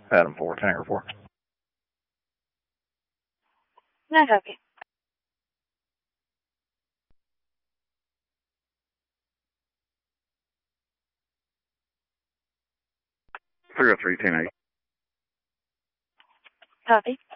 Adam 4, Tanker 4. No copy. 303, 10-8. Copy.